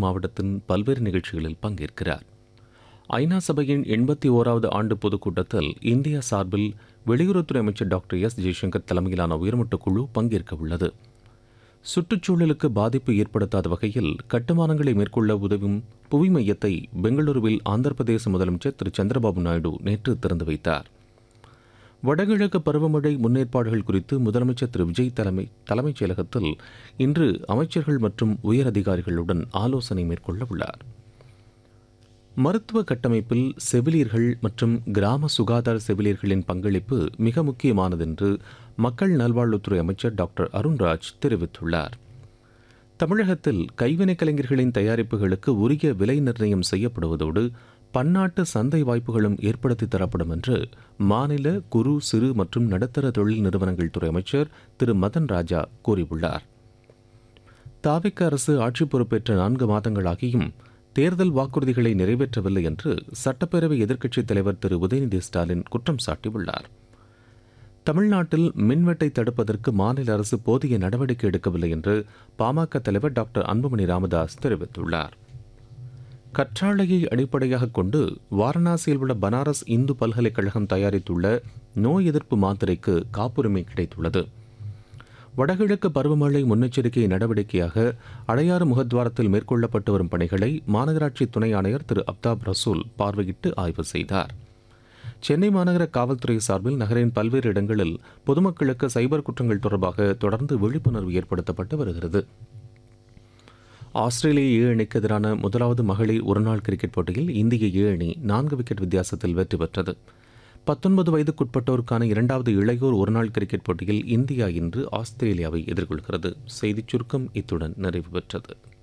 மாவட்டத்தின் பல்வேறு நிகழ்ச்சிகளில் பங்கேற்கிறார். ஐநா சபையின் 81வது ஆண்டு பொதுக்கூட்டத்தில் இந்தியா சார்பில் வெளியுறவுத்துறை அமைச்சர் டாக்டர் எஸ். ஜெய்சங்கர் தலைமையிலான உயர்மட்ட குழு பங்கேற்க உள்ளது. சுற்றுச்சூழலுக்கு பாதிப்பு ஏற்படுத்தாத வகையில் கட்டுமானங்களை மேற்கொள்ள உதவும் புவி மையத்தை பெங்களூருவில் ஆந்திர பிரதேச முதலமைச்சர் திரு சந்திரபாபு நாயுடு நேற்று திறந்து வைத்தார். வடகிழக்கு பருவமழை முன்னேற்பாடுகள் குறித்து முதலமைச்சர் திரு விஜய் தலைமைச் செயலகத்தில் இன்று அமைச்சர்கள் மற்றும் உயரதிகாரிகளுடன் ஆலோசனை மேற்கொள்ள உள்ளார். மருத்துவ கட்டமைப்பில் செவிலியர்கள் மற்றும் கிராம சுகாதார செவிலியர்களின் பங்களிப்பு மிக முக்கியமானது என்று மக்கள் நல்வாழ்வுத்துறை அமைச்சர் டாக்டர் அருண்ராஜ் தெரிவித்துள்ளார். தமிழகத்தில் கைவினைக் கலைஞர்களின் தயாரிப்புகளுக்கு உரிய விலை நிர்ணயம் செய்யப்படுவதோடு பன்னாட்டு சந்தை வாய்ப்புகளும் ஏற்படுத்தி தரப்படும் என்று மாநில குறு சிறு மற்றும் நடுத்தர தொழில் நிறுவனங்கள் துறை அமைச்சர் திரு மதன் ராஜா கூறியுள்ளார். தாவிக அரசு ஆட்சி பொறுப்பேற்ற 4 மாதங்களாகியும் தேர்தல் வாக்குறுதிகளை நிறைவேற்றவில்லை என்று சட்டப்பேரவை எதிர்க்கட்சித் தலைவர் திரு உதயநிதி ஸ்டாலின் குற்றம் சாட்டியுள்ளார். தமிழ்நாட்டில் மின்வெட்டை தடுப்பதற்கு மாநில அரசு போதிய நடவடிக்கை எடுக்கவில்லை என்று பாமக தலைவர் டாக்டர் அன்புமணி ராமதாஸ் தெரிவித்துள்ளார். கற்றாழையை அடிப்படையாக கொண்டு வாரணாசியில் உள்ள பனாரஸ் இந்து பல்கலைக்கழகம் தயாரித்துள்ள நோய் எதிர்ப்பு மாத்திரைக்கு காப்புரிமை கிடைத்துள்ளது. வடகிழக்கு பருவமழை முன்னெச்சரிக்கை நடவடிக்கையாக அடையாறு முகத்வாரத்தில் மேற்கொள்ளப்பட்டு வரும் பணிகளை மாநகராட்சி துணை ஆணையர் திரு அப்தாப் ரசூல் பார்வையிட்டு ஆய்வு செய்தார். சென்னை மாநகர காவல்துறை சார்பில் நகரின் பல்வேறு இடங்களில் பொதுமக்களுக்கு சைபர் குற்றங்கள் தொடர்பாக தொடர்ந்து விழிப்புணர்வு ஏற்படுத்தப்பட்டு வருகிறது. ஆஸ்திரேலிய ஏ அணிக்கு எதிரான முதலாவது மகளிர் ஒருநாள் கிரிக்கெட் போட்டியில் இந்திய ஏ அணி 4 விக்கெட் வித்தியாசத்தில் வெற்றி பெற்றது. 19 வயதுக்குட்பட்டோருக்கான 2வது இளையோர் ஒருநாள் கிரிக்கெட் போட்டியில் இந்தியா இன்று ஆஸ்திரேலியாவை எதிர்கொள்கிறது. செய்திச் சுருக்கம் இத்துடன் நிறைவு பெற்றது.